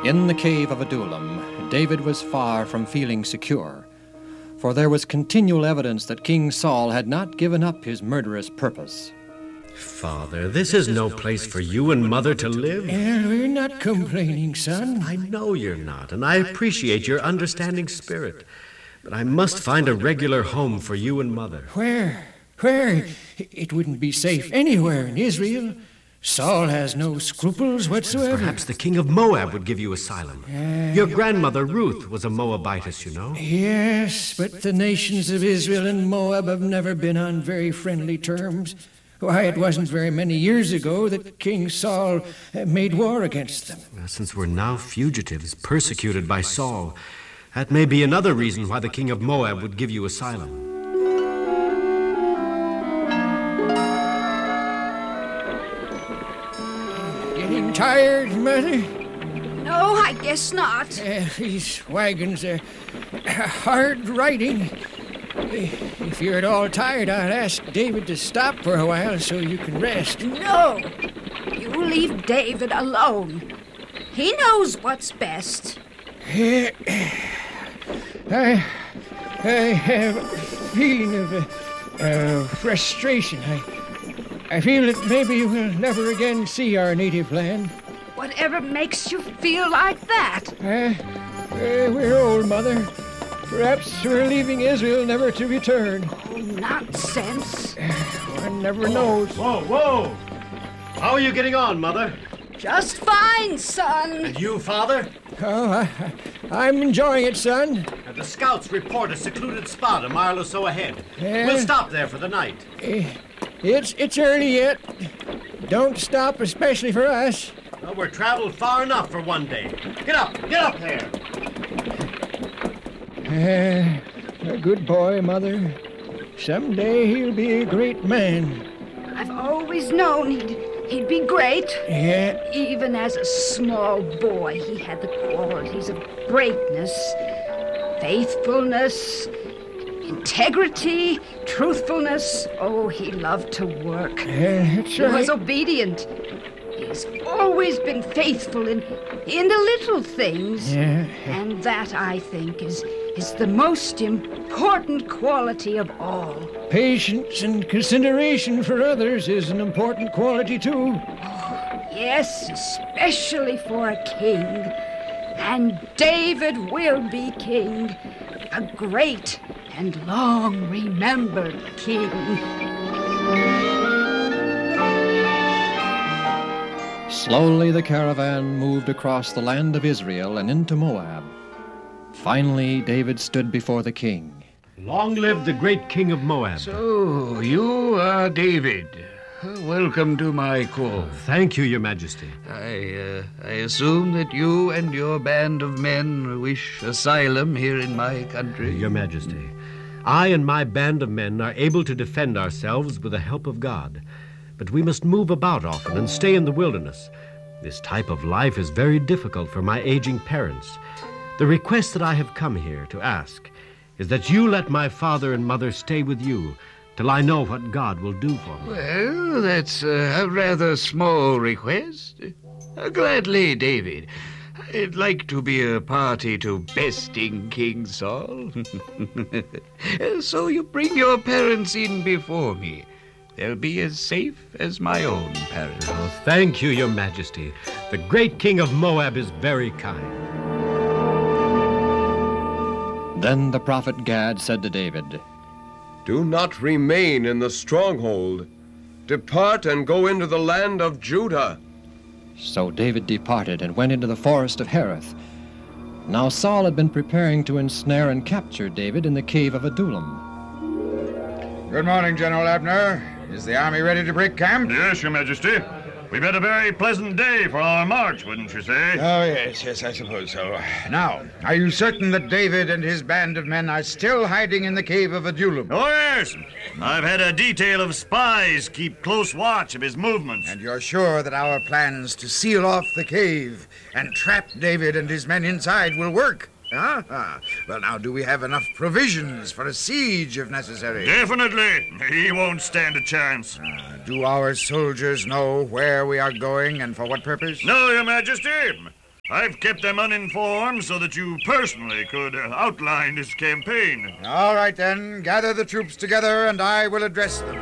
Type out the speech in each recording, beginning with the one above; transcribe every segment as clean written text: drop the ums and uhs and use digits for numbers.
In the cave of Adullam, David was far from feeling secure, for there was continual evidence that King Saul had not given up his murderous purpose. Father, this is no place for you and Mother to live. We're not complaining, son. I know you're not, and I appreciate your understanding spirit. But I must find a regular home for you and Mother. Where? It wouldn't be safe anywhere in Israel. Saul has no scruples whatsoever. Perhaps the king of Moab would give you asylum. Your grandmother, Ruth, was a Moabitess, you know. Yes, but the nations of Israel and Moab have never been on very friendly terms. Why, it wasn't very many years ago that King Saul made war against them. Since we're now fugitives, persecuted by Saul, that may be another reason why the king of Moab would give you asylum. Getting tired, Mother? No, I guess not. These wagons are hard riding. If you're at all tired, I'll ask David to stop for a while so you can rest. No, you leave David alone. He knows what's best. I have a feeling of frustration. I feel that maybe we'll never again see our native land. Whatever makes you feel like that? We're old, Mother. Perhaps we're leaving Israel never to return. Oh, nonsense. One never knows. Whoa! How are you getting on, Mother? Just fine, son. And you, Father? Oh, I'm enjoying it, son. The scouts report a secluded spot a mile or so ahead. Yeah. We'll stop there for the night. It's early yet. Don't stop, especially for us. Well, we're traveled far enough for one day. Get up there. A good boy, Mother. Someday he'll be a great man. I've always known he'd be great. Yeah. Even as a small boy, he had the qualities of greatness, faithfulness, integrity, truthfulness. Oh, he loved to work. That's He right. was obedient. He's always been faithful in the little things. Yeah. And that, I think, is the most important quality of all. Patience and consideration for others is an important quality, too. Yes, especially for a king. And David will be king. A great and long-remembered king. Slowly the caravan moved across the land of Israel and into Moab. Finally, David stood before the king. Long live the great king of Moab. So, you are David. Welcome to my court. Thank you, Your Majesty. I assume that you and your band of men wish asylum here in my country. Your Majesty, I and my band of men are able to defend ourselves with the help of God. But we must move about often and stay in the wilderness. This type of life is very difficult for my aging parents. The request that I have come here to ask is that you let my father and mother stay with you till I know what God will do for me. Well, that's a rather small request. Gladly, David. I'd like to be a party to besting King Saul. So you bring your parents in before me. They'll be as safe as my own parents. Oh, thank you, Your Majesty. The great king of Moab is very kind. Then the prophet Gad said to David, Do not remain in the stronghold. Depart and go into the land of Judah. So David departed and went into the forest of Hereth. Now Saul had been preparing to ensnare and capture David in the cave of Adullam. Good morning, General Abner. Is the army ready to break camp? Yes, Your Majesty. We've had a very pleasant day for our march, wouldn't you say? Oh, yes, I suppose so. Now, are you certain that David and his band of men are still hiding in the cave of Adullam? Oh, yes. I've had a detail of spies keep close watch of his movements. And you're sure that our plans to seal off the cave and trap David and his men inside will work? Ah, well, now, do we have enough provisions for a siege if necessary? Definitely. He won't stand a chance. Do our soldiers know where we are going and for what purpose? No, Your Majesty. I've kept them uninformed so that you personally could outline his campaign. All right, then. Gather the troops together, and I will address them.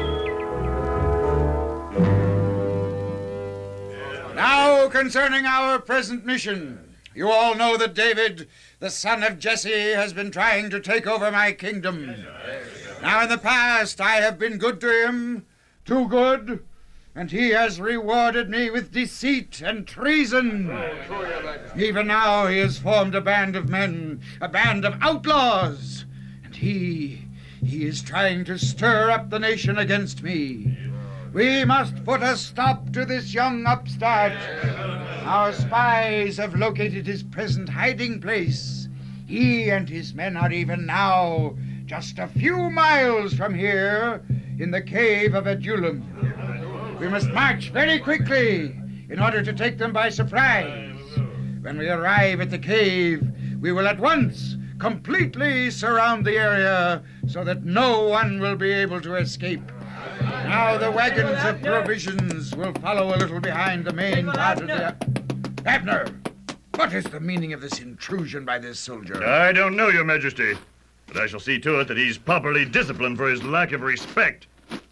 Now, concerning our present mission. You all know that David, the son of Jesse, has been trying to take over my kingdom. Now, in the past, I have been good to him, too good, and he has rewarded me with deceit and treason. Even now, he has formed a band of men, a band of outlaws, and he is trying to stir up the nation against me. We must put a stop to this young upstart. Our spies have located his present hiding place. He and his men are even now just a few miles from here in the cave of Adullam. We must march very quickly in order to take them by surprise. When we arrive at the cave, we will at once completely surround the area so that no one will be able to escape. Now the wagons of provisions will follow a little behind the main part of the... Abner, what is the meaning of this intrusion by this soldier? I don't know, Your Majesty, but I shall see to it that he's properly disciplined for his lack of respect.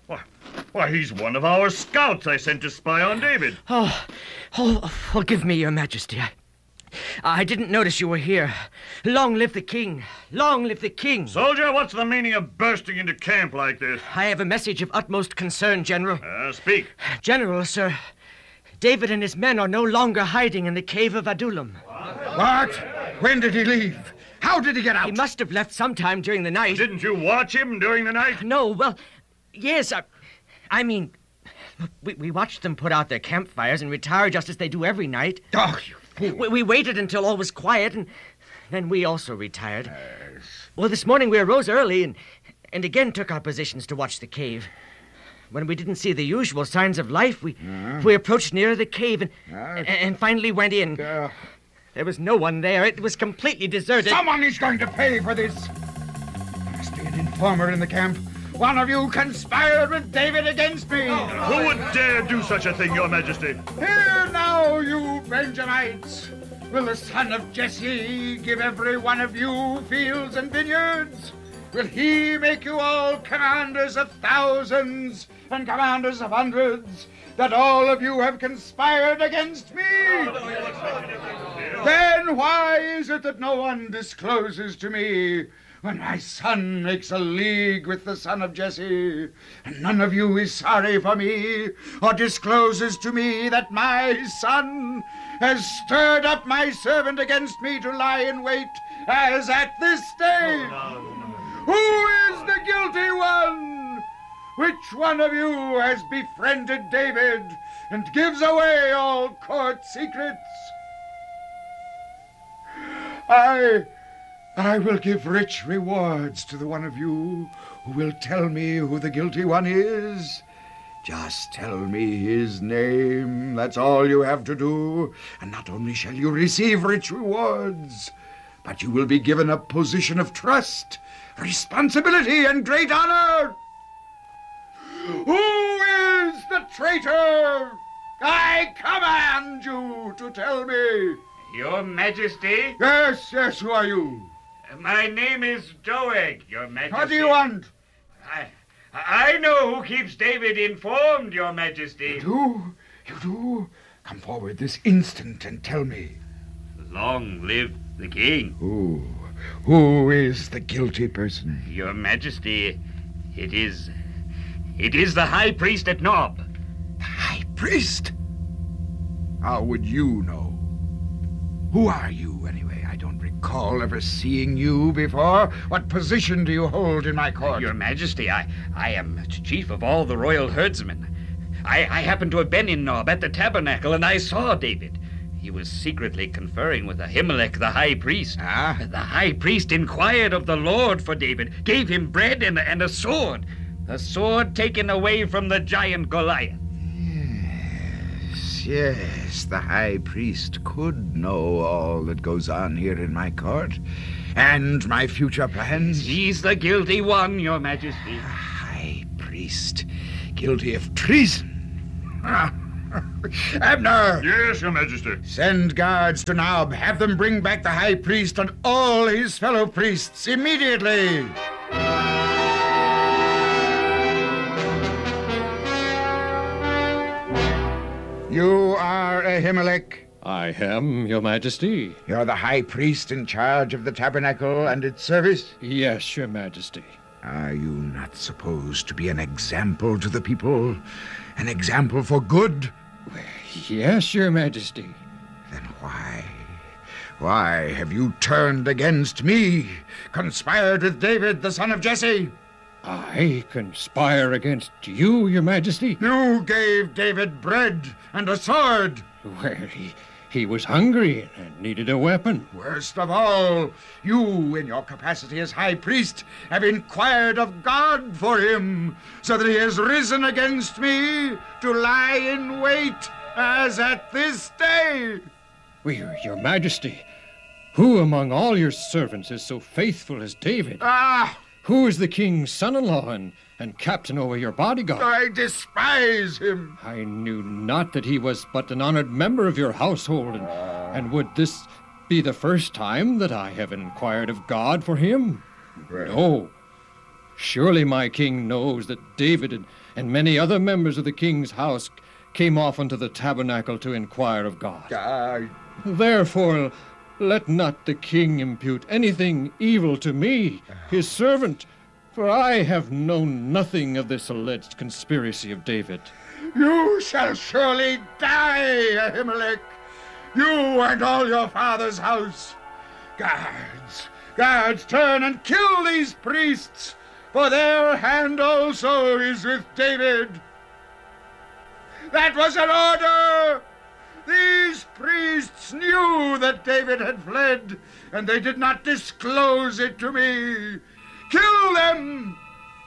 Why, he's one of our scouts I sent to spy on David. Forgive me, Your Majesty. I didn't notice you were here. Long live the king. Long live the king. Soldier, what's the meaning of bursting into camp like this? I have a message of utmost concern, General. Speak. General, sir, David and his men are no longer hiding in the cave of Adullam. What? When did he leave? How did he get out? He must have left sometime during the night. Didn't you watch him during the night? No, well, yes, I mean, we watched them put out their campfires and retire just as they do every night. Oh, you fool. We waited until all was quiet, and then we also retired. Well, this morning we arose early and again took our positions to watch the cave. When we didn't see the usual signs of life, we approached nearer the cave and finally went in. There was no one there. It was completely deserted. Someone is going to pay for this. There must be an informer in the camp. One of you conspired with David against me. Who would dare do such a thing, Your Majesty? Here now, you Benjamites. Will the son of Jesse give every one of you fields and vineyards? Will he make you all commanders of thousands and commanders of hundreds, that all of you have conspired against me? Then why is it that no one discloses to me when my son makes a league with the son of Jesse, and none of you is sorry for me, or discloses to me that my son has stirred up my servant against me to lie in wait, as at this day? Who is the guilty one? Which one of you has befriended David and gives away all court secrets? I will give rich rewards to the one of you who will tell me who the guilty one is. Just tell me his name. That's all you have to do. And not only shall you receive rich rewards, but you will be given a position of trust, responsibility, and great honor. Who is the traitor? I command you to tell me. Your Majesty? Yes, who are you? My name is Doeg, Your Majesty. What do you want? I know who keeps David informed, Your Majesty. You do? Come forward this instant and tell me. Long live the king. Who is the guilty person? Your Majesty, it is the high priest at Nob. The high priest? How would you know? Who are you, anyway? I don't recall ever seeing you before. What position do you hold in my court? Your Majesty, I am chief of all the royal herdsmen. I happened to have been in Nob at the tabernacle, and I saw David. He was secretly conferring with Ahimelech, the high priest. The high priest inquired of the Lord for David, gave him bread and a sword. The sword taken away from the giant Goliath. Yes, the high priest could know all that goes on here in my court, and my future plans. He's the guilty one, Your Majesty. A high priest, guilty of treason. Abner! Yes, Your Majesty. Send guards to Nob. Have them bring back the high priest and all his fellow priests immediately. You are Ahimelech. I am, Your Majesty. You're the high priest in charge of the tabernacle and its service? Yes, Your Majesty. Are you not supposed to be an example to the people? An example for good? Yes, Your Majesty. Then why? Why have you turned against me, conspired with David, the son of Jesse? I conspire against you, Your Majesty? You gave David bread and a sword. Well, he was hungry and needed a weapon. Worst of all, you, in your capacity as high priest, have inquired of God for him, so that he has risen against me to lie in wait, as at this day. Well, Your Majesty, who among all your servants is so faithful as David? Ah! Who is the king's son-in-law and captain over your bodyguard? I despise him. I knew not that he was but an honored member of your household, and would this be the first time that I have inquired of God for him? No. Surely my king knows that David and many other members of the king's house came often to the tabernacle to inquire of God. Therefore, let not the king impute anything evil to me, his servant, for I have known nothing of this alleged conspiracy of David. You shall surely die, Ahimelech, you and all your father's house. Guards, turn and kill these priests, for their hand also is with David. That was an order! These priests knew that David had fled, and they did not disclose it to me. Kill them!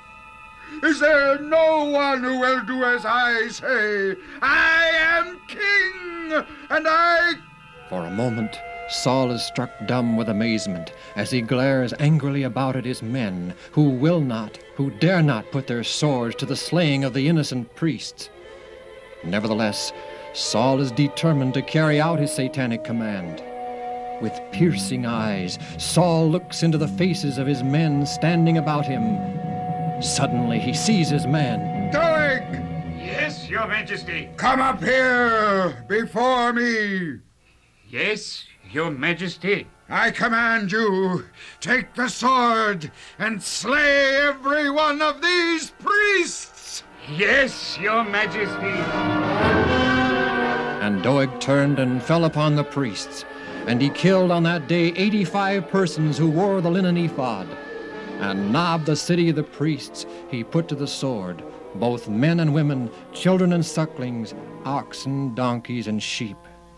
Is there no one who will do as I say? I am king, and I... For a moment, Saul is struck dumb with amazement as he glares angrily about at his men who dare not put their swords to the slaying of the innocent priests. Nevertheless, Saul is determined to carry out his satanic command. With piercing eyes, Saul looks into the faces of his men standing about him. Suddenly, he sees his man. Doeg! Yes, Your Majesty. Come up here before me. Yes, Your Majesty. I command you, take the sword and slay every one of these priests. Yes, Your Majesty. And Doeg turned and fell upon the priests, and he killed on that day 85 persons who wore the linen ephod. And Nob, the city of the priests, he put to the sword, both men and women, children and sucklings, oxen, donkeys, and sheep.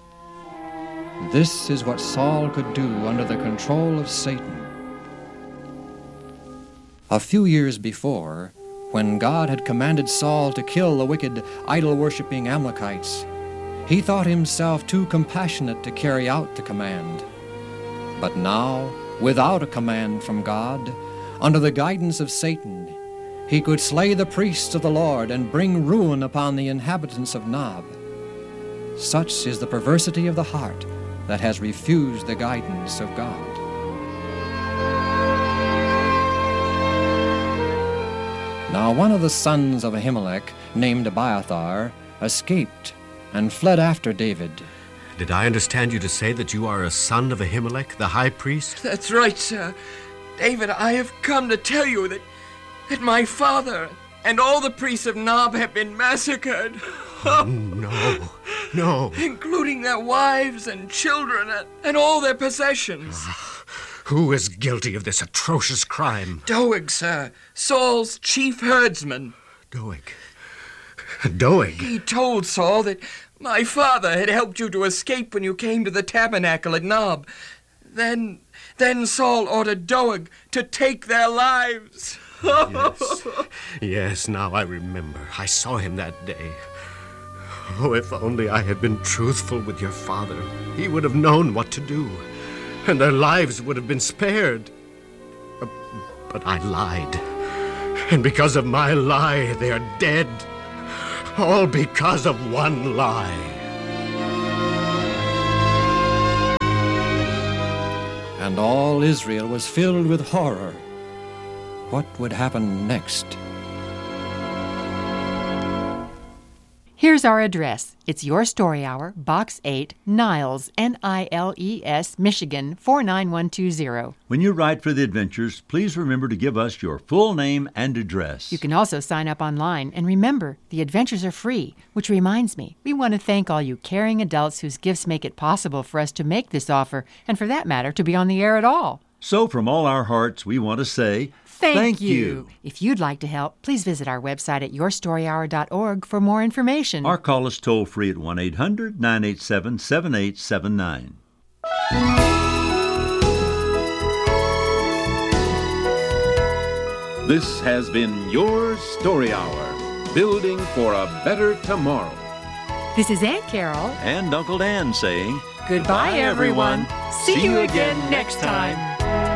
This is what Saul could do under the control of Satan. A few years before, when God had commanded Saul to kill the wicked, idol-worshipping Amalekites, he thought himself too compassionate to carry out the command. But now, without a command from God, under the guidance of Satan, he could slay the priests of the Lord and bring ruin upon the inhabitants of Nob. Such is the perversity of the heart that has refused the guidance of God. Now one of the sons of Ahimelech, named Abiathar, escaped and fled after David. Did I understand you to say that you are a son of Ahimelech, the high priest? That's right, sir. David, I have come to tell you that my father and all the priests of Nob have been massacred. No. Including their wives and children and all their possessions. Who is guilty of this atrocious crime? Doeg, sir. Saul's chief herdsman. Doeg? He told Saul that my father had helped you to escape when you came to the tabernacle at Nob. Then Saul ordered Doeg to take their lives. Yes, now I remember. I saw him that day. Oh, if only I had been truthful with your father. He would have known what to do, and their lives would have been spared. But I lied, and because of my lie, they are dead. All because of one lie. And all Israel was filled with horror. What would happen next? Here's our address. It's Your Story Hour, Box 8, Niles, Niles, Michigan, 49120. When you write for the Adventures, please remember to give us your full name and address. You can also sign up online. And remember, the adventures are free. Which reminds me, we want to thank all you caring adults whose gifts make it possible for us to make this offer, and for that matter, to be on the air at all. So from all our hearts, we want to say Thank you. If you'd like to help, please visit our website at yourstoryhour.org for more information. Or call us toll-free at 1-800-987-7879. This has been Your Story Hour, building for a better tomorrow. This is Aunt Carol. And Uncle Dan saying, Goodbye, everyone. See you again next time.